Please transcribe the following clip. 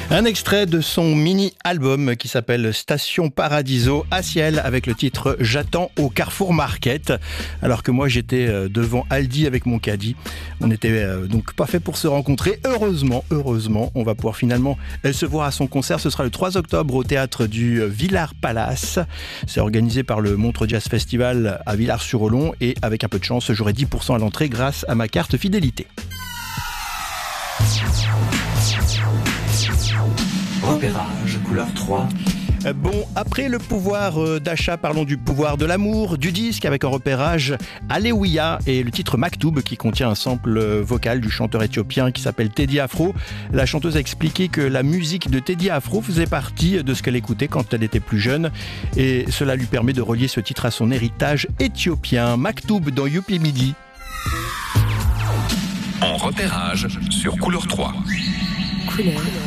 Un extrait de son mini-album qui s'appelle Station Paradiso à Ciel avec le titre J'attends au Carrefour Market. Alors que moi j'étais devant Aldi avec mon caddie. On n'était donc pas fait pour se rencontrer. Heureusement, on va pouvoir finalement se voir à son concert. Ce sera le 3 octobre au théâtre du Villars Palace. C'est organisé par le Montreux Jazz Festival à Villars-sur-Olon et avec un peu de chance, j'aurai 10% à l'entrée grâce à ma carte fidélité. Repérage, couleur 3. Bon, après le pouvoir d'achat, parlons du pouvoir de l'amour, du disque avec un repérage Alléluia et le titre Maktoub qui contient un sample vocal du chanteur éthiopien qui s'appelle Teddy Afro. La chanteuse a expliqué que la musique de Teddy Afro faisait partie de ce qu'elle écoutait quand elle était plus jeune et cela lui permet de relier ce titre à son héritage éthiopien. Maktoub dans Youpi Midi. En repérage sur couleur 3. Couleur